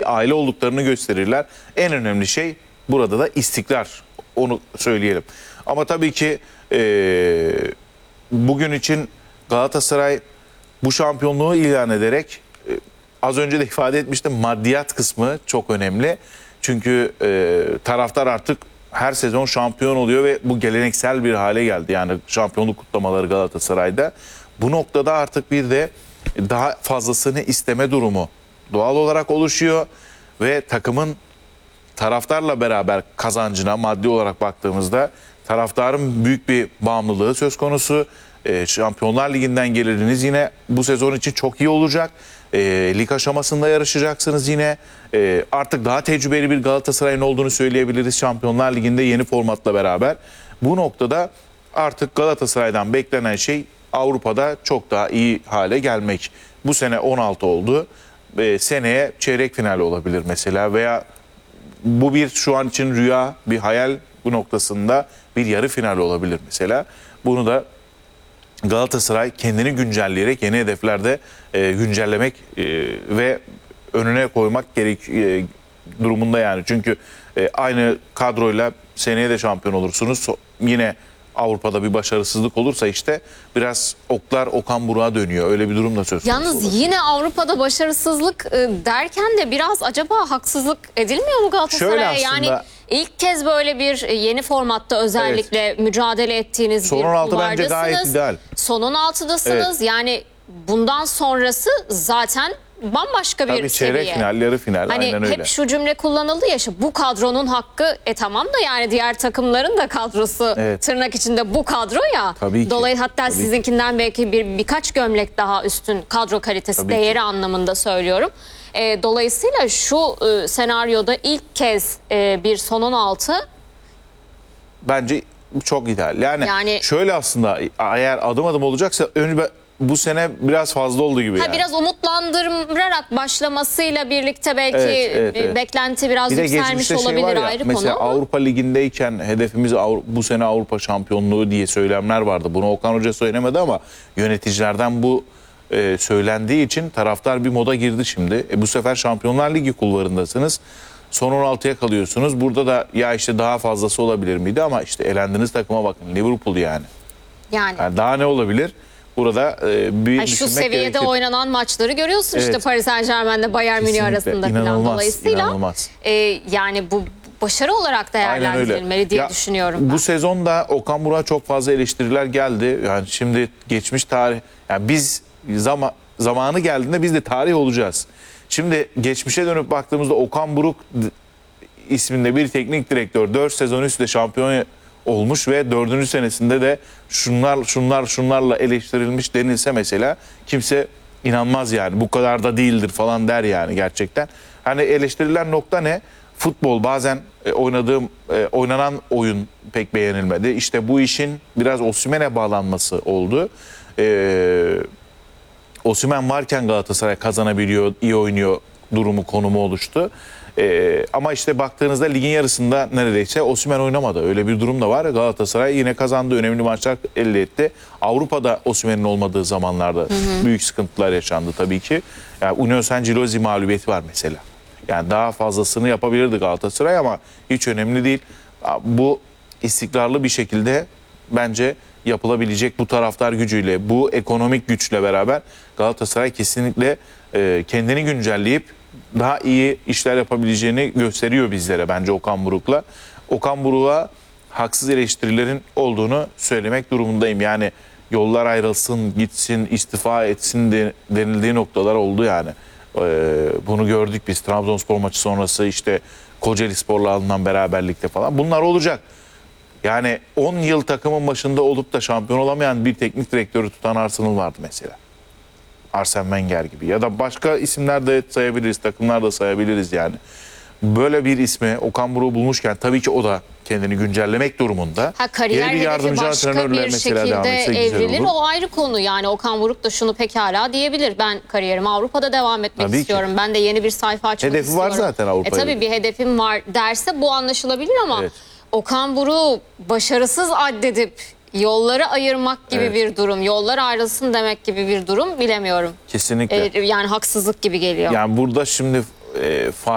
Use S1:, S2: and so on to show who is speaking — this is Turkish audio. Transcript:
S1: bir aile olduklarını gösterirler. En önemli şey burada da istikrar. Onu söyleyelim. Ama tabii ki bugün için Galatasaray bu şampiyonluğu ilan ederek az önce de ifade etmiştim, maddiyat kısmı çok önemli. Çünkü taraftar artık her sezon şampiyon oluyor ve bu geleneksel bir hale geldi. Yani şampiyonluk kutlamaları Galatasaray'da. Bu noktada artık bir de daha fazlasını isteme durumu doğal olarak oluşuyor ve takımın taraftarla beraber kazancına maddi olarak baktığımızda taraftarın büyük bir bağımlılığı söz konusu. Şampiyonlar Ligi'nden geliriniz yine bu sezon için çok iyi olacak. Lig aşamasında yarışacaksınız yine. Artık daha tecrübeli bir Galatasaray'ın olduğunu söyleyebiliriz Şampiyonlar Ligi'nde yeni formatla beraber. Bu noktada artık Galatasaray'dan beklenen şey Avrupa'da çok daha iyi hale gelmek. Bu sene 16 oldu. Seneye çeyrek finali olabilir mesela veya bu bir şu an için rüya, bir hayal, bu noktasında bir yarı final olabilir mesela. Bunu da Galatasaray kendini güncelleyerek yeni hedeflerde güncellemek ve önüne koymak gerek durumunda yani. Çünkü aynı kadroyla seneye de şampiyon olursunuz. Yine Avrupa'da bir başarısızlık olursa işte biraz oklar Okan Buruk'a dönüyor. Öyle bir durum da söz konusu.
S2: Yalnız yine Avrupa'da başarısızlık derken de biraz acaba haksızlık edilmiyor mu Galatasaray'a? Yani ilk kez böyle bir yeni formatta özellikle mücadele ettiğiniz
S1: son
S2: bir
S1: 16 bence gayet ideal.
S2: Son 16'dasınız. Evet. Yani bundan sonrası zaten bambaşka bir seviye.
S1: Çeyrek final, yarı final,
S2: hani
S1: aynen öyle.
S2: Hep şu cümle kullanıldı ya, bu kadronun hakkı tamam da yani diğer takımların da kadrosu tırnak içinde bu kadro ya.
S1: Tabii ki.
S2: Dolayısıyla hatta sizinkinden belki birkaç gömlek daha üstün kadro kalitesi değeri anlamında söylüyorum. Dolayısıyla şu senaryoda ilk kez bir son 16
S1: bence çok ideal. Yani şöyle aslında eğer adım adım olacaksa önce bu sene biraz fazla olduğu gibi yani.
S2: Biraz umutlandırarak başlamasıyla birlikte belki beklenti biraz yükselmiş olabilir, ayrı konu.
S1: Mesela Avrupa Ligi'ndeyken hedefimiz bu sene Avrupa şampiyonluğu diye söylemler vardı. Bunu Okan Hoca söylemedi ama yöneticilerden bu söylendiği için taraftar bir moda girdi şimdi. Bu sefer Şampiyonlar Ligi kulvarındasınız. Son 16'ya kalıyorsunuz. Burada da ya işte daha fazlası olabilir miydi ama işte elendiğiniz takıma bakın, Liverpool yani. Yani daha ne olabilir? Burada bir
S2: şu seviyede gerekir. Oynanan maçları görüyorsun işte Paris Saint-Germain'de Bayern Münih arasında falan. Dolayısıyla yani bu başarı olarak değerlendirilmeli diye düşünüyorum ben.
S1: Bu sezonda Okan Buruk'a çok fazla eleştiriler geldi. Yani şimdi geçmiş tarih, yani biz zamanı geldiğinde biz de tarih olacağız. Şimdi geçmişe dönüp baktığımızda Okan Buruk isminde bir teknik direktör 4 sezon üstte şampiyon olmuş ve 4. senesinde de şunlarla eleştirilmiş denilse mesela kimse inanmaz yani, bu kadar da değildir falan der yani gerçekten. Hani eleştirilen nokta ne? Futbol bazen oynanan oyun pek beğenilmedi. İşte bu işin biraz Osimhen'e bağlanması oldu. Osimhen varken Galatasaray kazanabiliyor, iyi oynuyor durumu, konumu oluştu. Ama işte baktığınızda ligin yarısında neredeyse Osimhen oynamadı. Öyle bir durum da var. Galatasaray yine kazandı, önemli maçlar elde etti. Avrupa'da Osimhen'in olmadığı zamanlarda büyük sıkıntılar yaşandı tabii ki. Yani Union Saint-Gilloise mağlubiyeti var mesela. Yani daha fazlasını yapabilirdi Galatasaray ama hiç önemli değil. Bu istikrarlı bir şekilde bence yapılabilecek, bu taraftar gücüyle, bu ekonomik güçle beraber Galatasaray kesinlikle kendini güncelleyip daha iyi işler yapabileceğini gösteriyor bizlere bence Okan Buruk'la. Okan Buruk'a haksız eleştirilerin olduğunu söylemek durumundayım. Yani yollar ayrılsın, gitsin, istifa etsin denildiği noktalar oldu yani. Bunu gördük biz Trabzonspor maçı sonrası, işte Kocaelispor'la alınan beraberlikte falan. Bunlar olacak. Yani 10 yıl takımın başında olup da şampiyon olamayan bir teknik direktörü tutan Arsenal vardı mesela. Arsene Wenger gibi ya da başka isimler de sayabiliriz, takımlar da sayabiliriz yani. Böyle bir ismi Okan Buruk bulmuşken tabii ki o da kendini güncellemek durumunda.
S2: Kariyer hedefi başka bir şekilde evrilir, o ayrı konu. Yani Okan Buruk da şunu pekala diyebilir: ben kariyerime Avrupa'da devam etmek istiyorum. Ben de yeni bir sayfa açmak
S1: istiyorum. Hedefi var zaten Avrupa'da.
S2: Tabii bir hedefim var derse bu anlaşılabilir ama Okan Buruk başarısız addedip yolları ayırmak gibi bir durum, yollar ayrılsın demek gibi bir durum, bilemiyorum.
S1: Kesinlikle.
S2: Yani haksızlık gibi geliyor.
S1: Yani burada şimdi